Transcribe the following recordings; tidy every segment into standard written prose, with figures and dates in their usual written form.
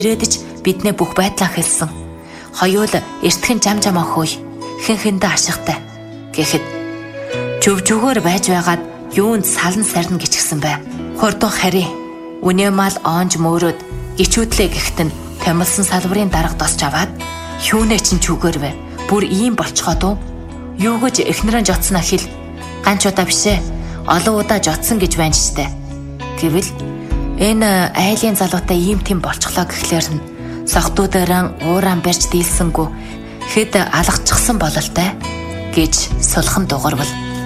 ирээдэж биднээ бүх байдлаа хэлсэн. Хоёул эртхэн жамжамаа хөөй, хэн хэндэ ашигтай гэхэд жүвжүгээр байж байгаад юунд салан сарна гिचгсэн бай. Хурдан хари. Үнэмал оонж мөөрөөд гिचүүдлээ гэхт нь томилсон салбарын дарга досч аваад юунэ чин чүгээр вэ? Бүр ийм болцоход уу? Юу гэж эхнэрэн жодсноо хэл. Ганч удаа бишээ. Олон удаа жодсон гэж байна штэ. Гэвэл энэ айлын залуутай ийм тийм болцглоо гэхлээр нь согтуудаараа ууран барьж дийлсэнгүү хэд алгацчихсан бололтой гэж сулхан дуурвал.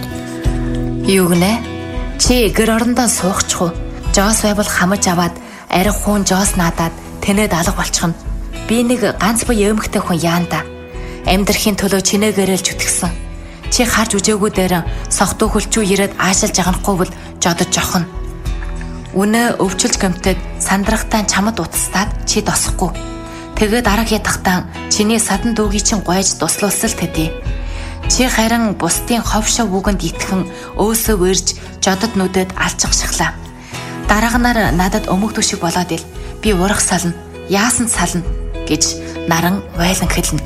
Юу гэнэ? Чи гэр орондоо суухчих уу? Жоос байвал хамаж аваад арх хуун жоос наадаад тэнэд алга болчихно. Би нэг ганц бие эмхтэй хүн яанда. Амьдрахын төлөө чинээгээрэл зүтгэсэн. Чи харж үжээгүү дээр согтуу хөлчүү ирээд аашилж аганахгүй бол жодож жохно. Үнэ өвчлж гэмтээд сандрахтаа чамд утастаад чи досохгүй. Тэгээд арга ядахтаа чиний садан дүүгийн чин гойж дуслуулсал тэдий. Чи харин бусдын ховшоо үгэнд итгэн өөсөө вэрж жодод нүдэд алчих шахлаа. Дараагаар надад өмгдүү шиг болоод ил би урах сална, яасан сална гэж наран вайлан хэлнэ.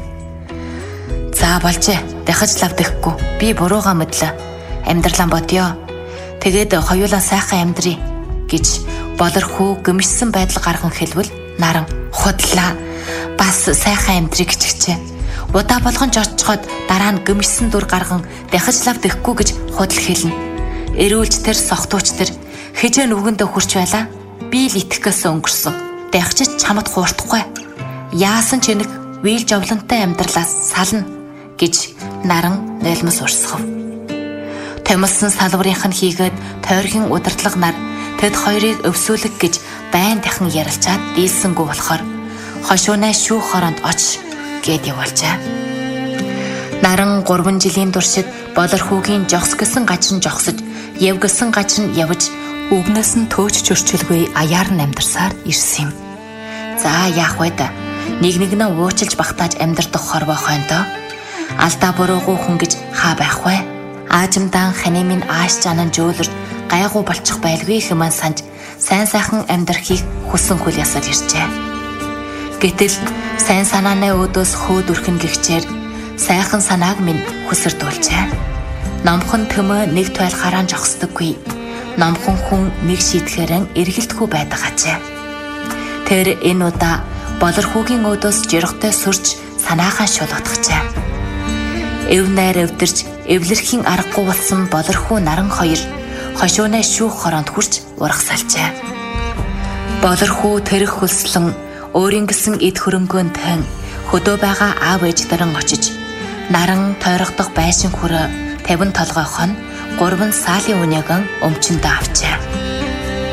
За болжээ. Дахиж лавдэхгүй. Би буруугаа мэдлээ. Амьдралаа бодё. Тэгээд хоёулаа сайхан амьдрий гэж болорхуу гэмшсэн байдал гарган хэлвэл наран худлаа. Бас сайхан амьдрий гэж хичээ. Удаа болгон жодчход дараа нь гэмшсэн дүр гарган дахиж лавдэхгүй гэж худал хэлнэ. Эрүүлж тэр согтууч тэр хижээ нүгэндээ хурч байлаа. Би л итгэхээс өнгөрсөн. Дахиж чамд хуурдахгүй. Яасан ч нэг вийл жавлантай амьдралаас сална гэж наран нэлмэс урсгав. Томилсон салбарынх нь хийгээд тойргийн удирдлага нар тэд хоёрыг өвсүүлэг гэж байн дахин ярилцаад дийлсэнгүү болохоор хошуунаа шүүх хоронд оч гэд явуулжээ. Наран 3 жилийн туршид болорхүүгийн жогс гэсэн гажин жогсож, яв гэсэн гажин явж, үгнээс нь төөч чөрчилгүй аяар нь амьдарсаар ирсэн юм. За яах вэ да? Нэг-нэгнээ уучлж багтааж амьдрах хорвоо хойноо алдаа буруугүй хүн гэж хаа байх вэ? Аажимдан хани минь ааш жанан жөөлөрд гайгүй болчих байлгүй хэмээн санаж сайн сайхан амьдрахыг хүсэн хүл ясаад иржээ. Гэтэл сайн санааны өөдөөс хөөд үрхэн гихчээр сайхан санааг минь хүсэрдүүлжээ. Номхон төмөө нэг тойлохаараа жогсдоггүй. Номхон хүн нэг шийтгэрэн эргэлтгүй байдаг ачаа. Тэр энэ удаа болорхүүгийн өөдөөс жиргтэй сүрж санаагаа шулгадагчаа. Эв найр өвдөрч эвлэрхийн аргагүй болсон болорхүү наран хоёр хошуунаа шүүх хоронд хүрч ургасалжээ. Болорхүү тэрх хөлслөн өөрийн гэсэн эд хөрөнгөнд тань хөдөө байгаа аав ээж даран очиж наран тойрогдох байшин хүрээ 50 толгойхон 3 саалын үнэгэн өмчөндөө авчээ.